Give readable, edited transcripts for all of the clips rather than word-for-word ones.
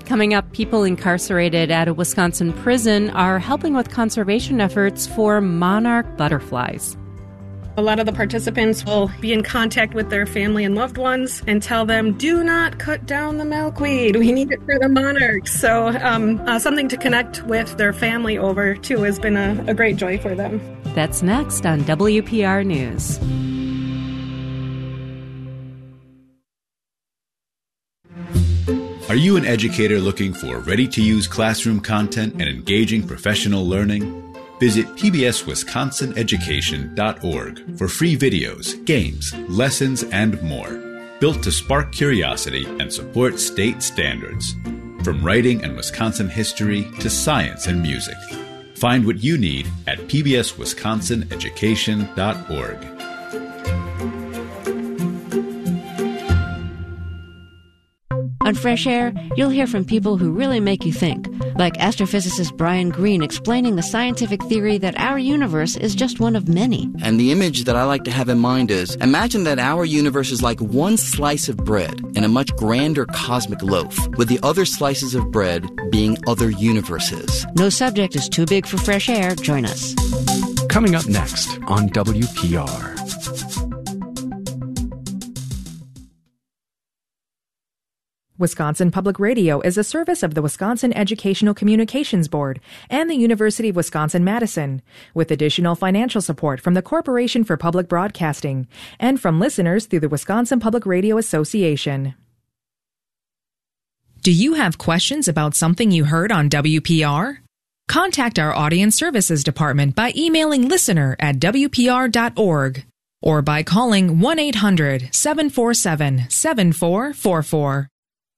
Coming up, people incarcerated at a Wisconsin prison are helping with conservation efforts for monarch butterflies. A lot of the participants will be in contact with their family and loved ones and tell them, do not cut down the milkweed. We need it for the monarchs. So something to connect with their family over, too, has been a great joy for them. That's next on WPR News. Are you an educator looking for ready-to-use classroom content and engaging professional learning? Visit pbswisconsineducation.org for free videos, games, lessons, and more, built to spark curiosity and support state standards. From writing and Wisconsin history to science and music. Find what you need at pbswisconsineducation.org. On Fresh Air, you'll hear from people who really make you think, like astrophysicist Brian Greene explaining the scientific theory that our universe is just one of many. And the image that I like to have in mind is, imagine that our universe is like one slice of bread in a much grander cosmic loaf, with the other slices of bread being other universes. No subject is too big for Fresh Air. Join us. Coming up next on WPR. Wisconsin Public Radio is a service of the Wisconsin Educational Communications Board and the University of Wisconsin-Madison, with additional financial support from the Corporation for Public Broadcasting and from listeners through the Wisconsin Public Radio Association. Do you have questions about something you heard on WPR? Contact our Audience Services Department by emailing listener@wpr.org or by calling 1-800-747-7444.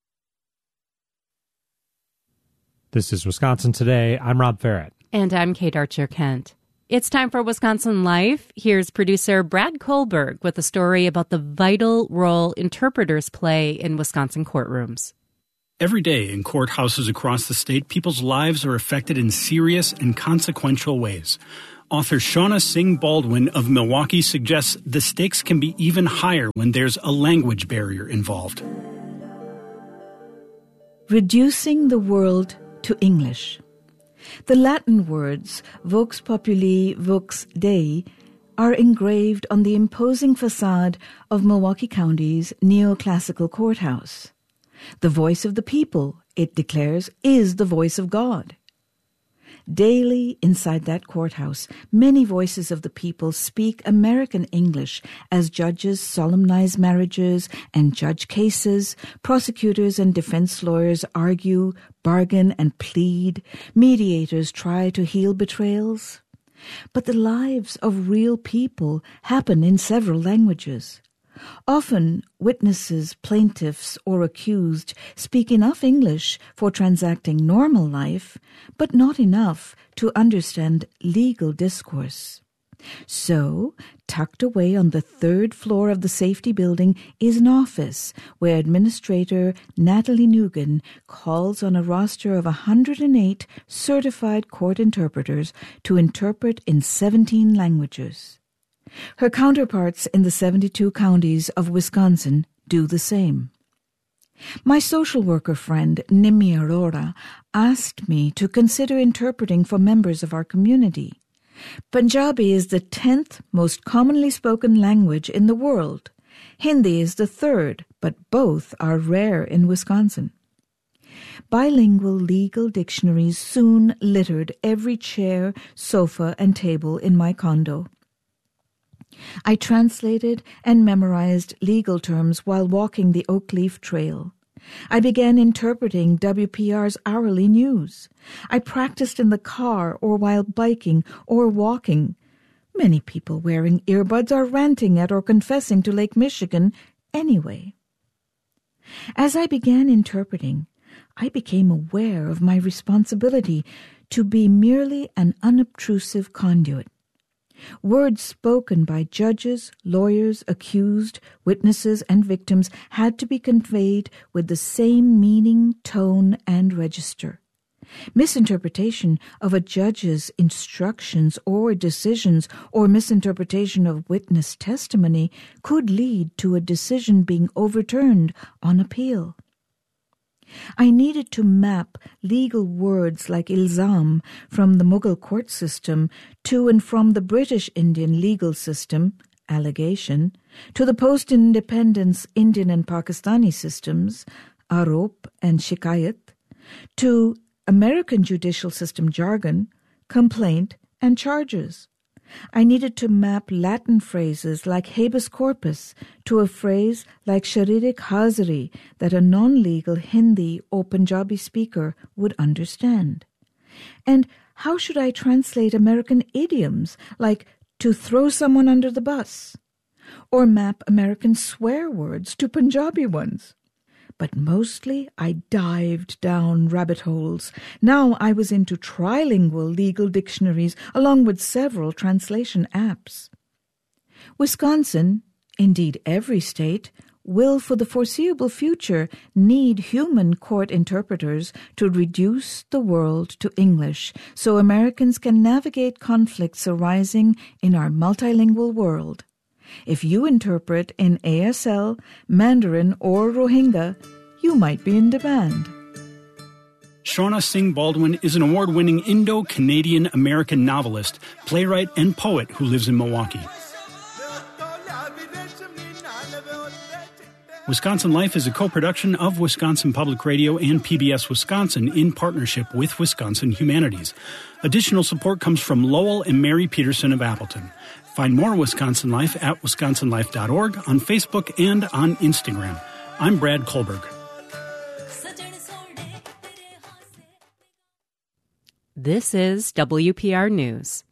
This is Wisconsin Today. I'm Rob Farrett. And I'm Kate Archer-Kent. It's time for Wisconsin Life. Here's producer Brad Kohlberg with a story about the vital role interpreters play in Wisconsin courtrooms. Every day in courthouses across the state, people's lives are affected in serious and consequential ways. Author Shauna Singh Baldwin of Milwaukee suggests the stakes can be even higher when there's a language barrier involved. Reducing the world to English. The Latin words vox populi, vox Dei are engraved on the imposing facade of Milwaukee County's neoclassical courthouse. The voice of the people, it declares, is the voice of God. Daily inside that courthouse, many voices of the people speak American English as judges solemnize marriages and judge cases, prosecutors and defense lawyers argue, bargain, and plead, mediators try to heal betrayals. But the lives of real people happen in several languages. Often, witnesses, plaintiffs, or accused speak enough English for transacting normal life, but not enough to understand legal discourse. So, tucked away on the third floor of the safety building is an office where Administrator Natalie Nugan calls on a roster of 108 certified court interpreters to interpret in 17 languages. Her counterparts in the 72 counties of Wisconsin do the same. My social worker friend, Nimi Arora, asked me to consider interpreting for members of our community. Punjabi is the 10th most commonly spoken language in the world. Hindi is the 3rd, but both are rare in Wisconsin. Bilingual legal dictionaries soon littered every chair, sofa, and table in my condo. I translated and memorized legal terms while walking the Oak Leaf Trail. I began interpreting WPR's hourly news. I practiced in the car or while biking or walking. Many people wearing earbuds are ranting at or confessing to Lake Michigan anyway. As I began interpreting, I became aware of my responsibility to be merely an unobtrusive conduit. Words spoken by judges, lawyers, accused, witnesses, and victims had to be conveyed with the same meaning, tone, and register. Misinterpretation of a judge's instructions or decisions or misinterpretation of witness testimony could lead to a decision being overturned on appeal. I needed to map legal words like ilzam from the Mughal court system to and from the British Indian legal system, allegation, to the post-independence Indian and Pakistani systems, arop and shikayat, to American judicial system jargon, complaint, and charges. I needed to map Latin phrases like habeas corpus to a phrase like sharirik hazari that a non-legal Hindi or Punjabi speaker would understand. And how should I translate American idioms like to throw someone under the bus? Or map American swear words to Punjabi ones? But mostly I dived down rabbit holes. Now I was into trilingual legal dictionaries along with several translation apps. Wisconsin, indeed every state, will for the foreseeable future need human court interpreters to reduce the world to English so Americans can navigate conflicts arising in our multilingual world. If you interpret in ASL, Mandarin, or Rohingya, you might be in demand. Shauna Singh Baldwin is an award-winning Indo-Canadian American novelist, playwright, and poet who lives in Milwaukee. Wisconsin Life is a co-production of Wisconsin Public Radio and PBS Wisconsin in partnership with Wisconsin Humanities. Additional support comes from Lowell and Mary Peterson of Appleton. Find more Wisconsin Life at wisconsinlife.org, on Facebook, and on Instagram. I'm Brad Kohlberg. This is WPR News.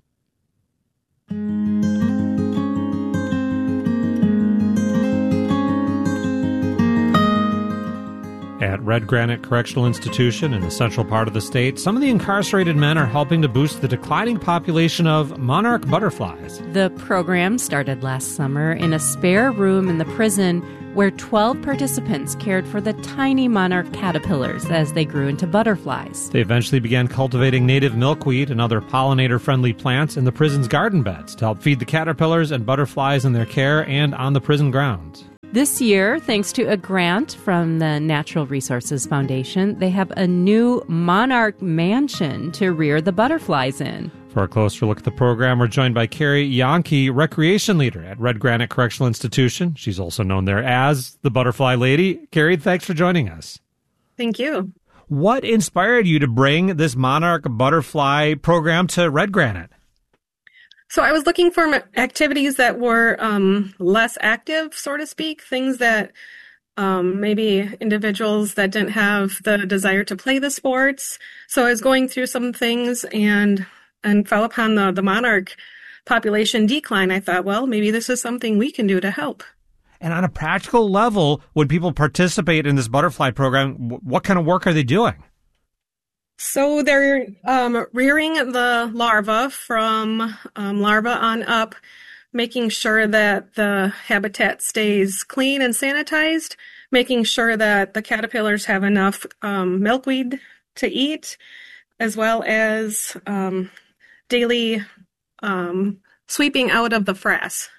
At Red Granite Correctional Institution in the central part of the state, some of the incarcerated men are helping to boost the declining population of monarch butterflies. The program started last summer in a spare room in the prison where 12 participants cared for the tiny monarch caterpillars as they grew into butterflies. They eventually began cultivating native milkweed and other pollinator-friendly plants in the prison's garden beds to help feed the caterpillars and butterflies in their care and on the prison grounds. This year, thanks to a grant from the Natural Resources Foundation, they have a new monarch mansion to rear the butterflies in. For a closer look at the program, we're joined by Carrie Yankee, recreation leader at Red Granite Correctional Institution. She's also known there as the Butterfly Lady. Carrie, thanks for joining us. Thank you. What inspired you to bring this monarch butterfly program to Red Granite? So I was looking for activities that were less active, so to speak, things that maybe individuals that didn't have the desire to play the sports. So I was going through some things and fell upon the monarch population decline. I thought, well, maybe this is something we can do to help. And on a practical level, when people participate in this butterfly program, what kind of work are they doing? So they're rearing the larva from larva on up, making sure that the habitat stays clean and sanitized, making sure that the caterpillars have enough milkweed to eat, as well as daily sweeping out of the frass.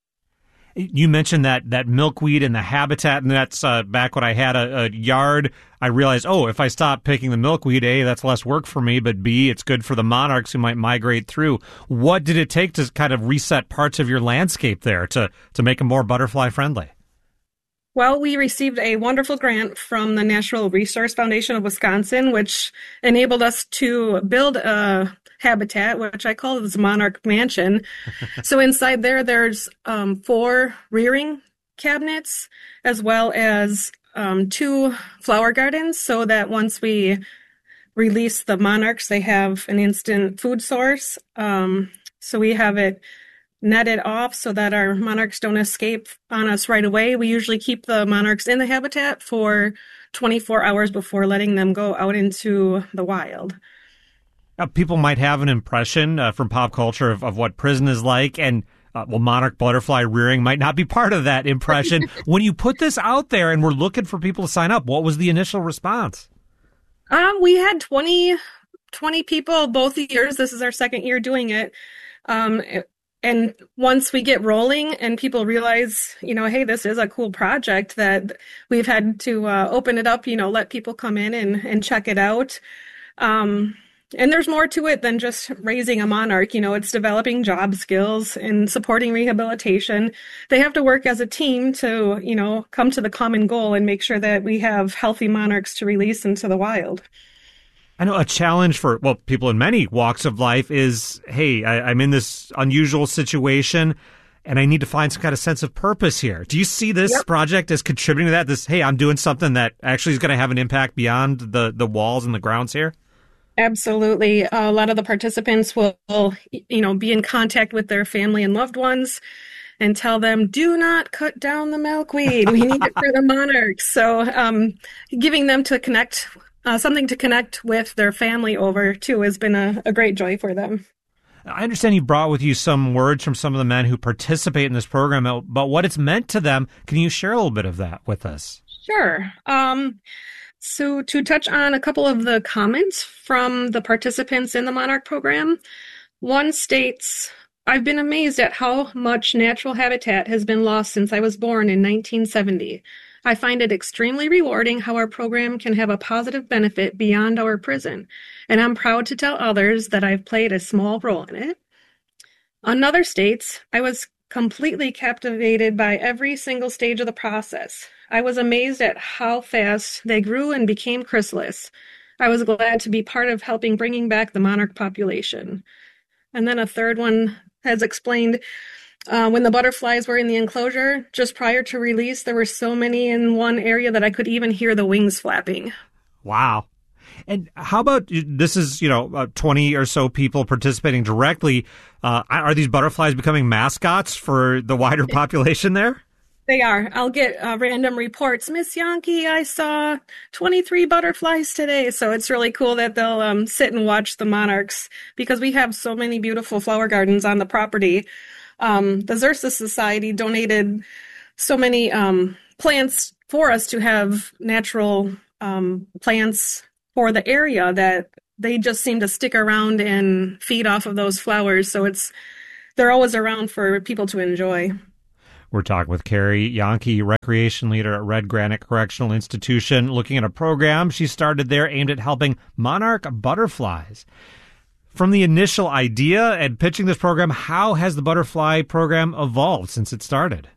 You mentioned that milkweed and the habitat, and that's back when I had a yard. I realized, if I stop picking the milkweed, A, that's less work for me, but B, it's good for the monarchs who might migrate through. What did it take to kind of reset parts of your landscape there to make them more butterfly friendly? Well, we received a wonderful grant from the Natural Resource Foundation of Wisconsin, which enabled us to build a habitat, which I call this monarch mansion. So inside there's 4 rearing cabinets, as well as 2 flower gardens, so that once we release the monarchs, they have an instant food source. So we have it netted off so that our monarchs don't escape on us right away. We usually keep the monarchs in the habitat for 24 hours before letting them go out into the wild. People might have an impression from pop culture of what prison is like, and monarch butterfly rearing might not be part of that impression. When you put this out there and we're looking for people to sign up, what was the initial response? We had 20 people both years. This is our second year doing it. And once we get rolling and people realize, hey, this is a cool project, that we've had to open it up, let people come in and check it out. And there's more to it than just raising a monarch. It's developing job skills and supporting rehabilitation. They have to work as a team to, come to the common goal and make sure that we have healthy monarchs to release into the wild. I know a challenge for, people in many walks of life is, hey, I'm in this unusual situation and I need to find some kind of sense of purpose here. Do you see this project as contributing to that? This, hey, I'm doing something that actually is going to have an impact beyond the walls and the grounds here? Absolutely. A lot of the participants will, be in contact with their family and loved ones and tell them, do not cut down the milkweed. We need it for the monarchs. So giving them to connect, something to connect with their family over, too, has been a great joy for them. I understand you brought with you some words from some of the men who participate in this program, but what it's meant to them. Can you share a little bit of that with us? Sure. So to touch on a couple of the comments from the participants in the Monarch program, one states, I've been amazed at how much natural habitat has been lost since I was born in 1970. I find it extremely rewarding how our program can have a positive benefit beyond our prison, and I'm proud to tell others that I've played a small role in it. Another states, I was completely captivated by every single stage of the process. I was amazed at how fast they grew and became chrysalis. I was glad to be part of helping bringing back the monarch population. And then a third one has explained, when the butterflies were in the enclosure, just prior to release, there were so many in one area that I could even hear the wings flapping. Wow. And how about, this is, 20 or so people participating directly. Are these butterflies becoming mascots for the wider population there? They are. I'll get random reports. Miss Yankee, I saw 23 butterflies today. So it's really cool that they'll sit and watch the monarchs because we have so many beautiful flower gardens on the property. The Xerces Society donated so many plants for us to have natural plants for the area that they just seem to stick around and feed off of those flowers. So they're always around for people to enjoy. We're talking with Carrie Yankee, recreation leader at Red Granite Correctional Institution, looking at a program she started there aimed at helping monarch butterflies. From the initial idea and pitching this program, how has the butterfly program evolved since it started?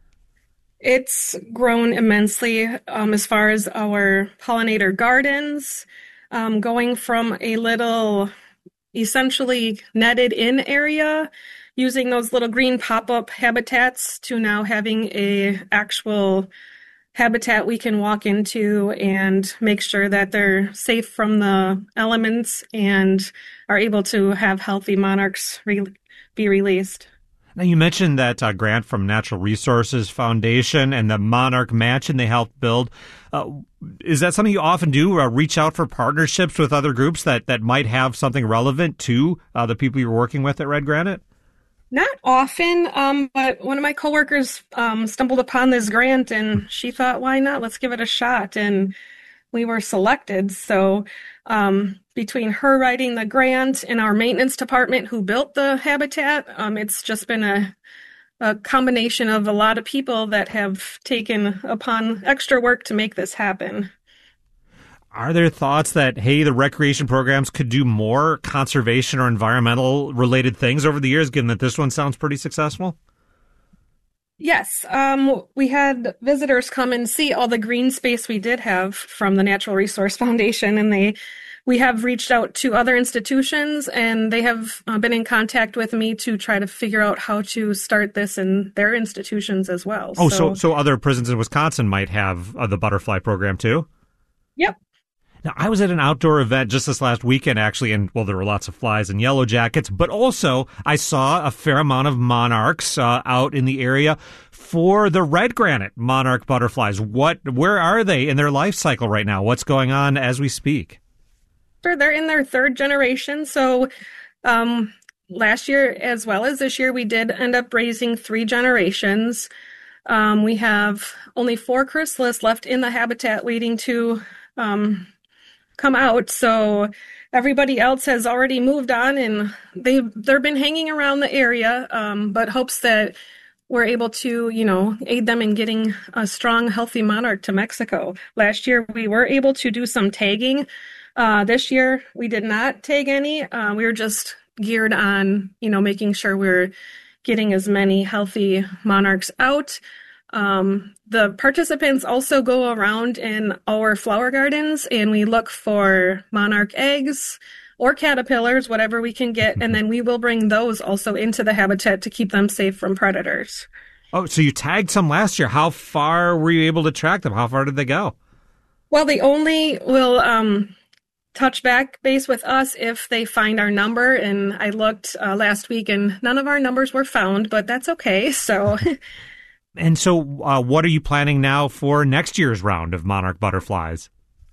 It's grown immensely as far as our pollinator gardens, going from a little essentially netted in area using those little green pop-up habitats to now having a actual habitat we can walk into and make sure that they're safe from the elements and are able to have healthy monarchs be released. Now, you mentioned that grant from Natural Resources Foundation and the Monarch Mansion they helped build. Is that something you often do, reach out for partnerships with other groups that might have something relevant to the people you're working with at Red Granite? Not often, but one of my coworkers stumbled upon this grant and she thought, why not? Let's give it a shot. And we were selected. So between her writing the grant and our maintenance department who built the habitat, it's just been a combination of a lot of people that have taken upon extra work to make this happen. Are there thoughts that, hey, the recreation programs could do more conservation or environmental related things over the years, given that this one sounds pretty successful? Yes. We had visitors come and see all the green space we did have from the Natural Resource Foundation, and we have reached out to other institutions, and they have been in contact with me to try to figure out how to start this in their institutions as well. Oh, so other prisons in Wisconsin might have the butterfly program too? Yep. Now, I was at an outdoor event just this last weekend, actually, and, there were lots of flies and yellow jackets, but also I saw a fair amount of monarchs out in the area for the Red Granite monarch butterflies. Where are they in their life cycle right now? What's going on as we speak? Sure, they're in their third generation, so last year as well as this year, we did end up raising 3 generations. We have only 4 chrysalis left in the habitat waiting to come out. So everybody else has already moved on, and they've been hanging around the area, but hopes that we're able to, aid them in getting a strong, healthy monarch to Mexico. Last year, we were able to do some tagging. This year, we did not tag any. We were just geared on, making sure we're getting as many healthy monarchs out. The participants also go around in our flower gardens, and we look for monarch eggs or caterpillars, whatever we can get, and then we will bring those also into the habitat to keep them safe from predators. Oh, so you tagged some last year. How far were you able to track them? How far did they go? Well, they only will touch back base with us if they find our number, and I looked last week, and none of our numbers were found, but that's okay, so... And so what are you planning now for next year's round of monarch butterflies?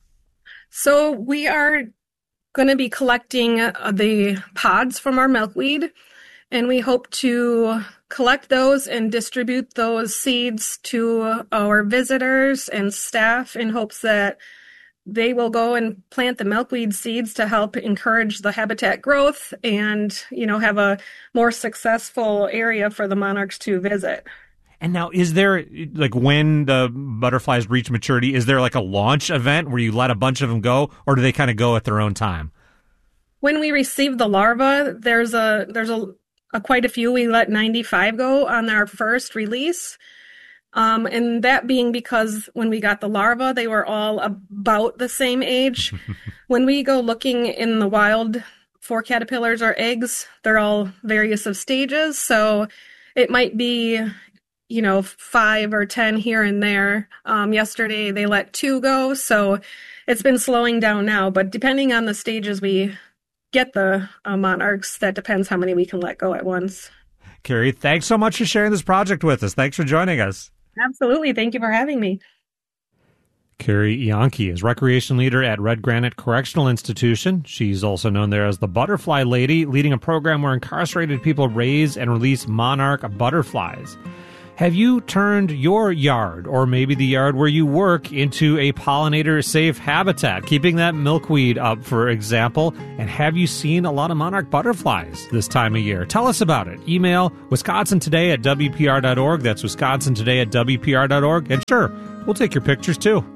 So we are going to be collecting the pods from our milkweed, and we hope to collect those and distribute those seeds to our visitors and staff in hopes that they will go and plant the milkweed seeds to help encourage the habitat growth and, have a more successful area for the monarchs to visit. And now, is there, when the butterflies reach maturity, is there a launch event where you let a bunch of them go, or do they kind of go at their own time? When we receive the larva, there's quite a few. We let 95 go on our first release. And that being because when we got the larva, they were all about the same age. When we go looking in the wild for caterpillars or eggs, they're all various of stages. So it might be, 5 or 10 here and there. Yesterday they let 2 go. So it's been slowing down now. But depending on the stages we get the monarchs, that depends how many we can let go at once. Carrie, thanks so much for sharing this project with us. Thanks for joining us. Absolutely. Thank you for having me. Carrie Ianchi is recreation leader at Red Granite Correctional Institution. She's also known there as the Butterfly Lady, leading a program where incarcerated people raise and release monarch butterflies. Have you turned your yard, or maybe the yard where you work, into a pollinator-safe habitat, keeping that milkweed up, for example? And have you seen a lot of monarch butterflies this time of year? Tell us about it. Email wisconsintoday@wpr.org. That's wisconsintoday@wpr.org. And sure, we'll take your pictures too.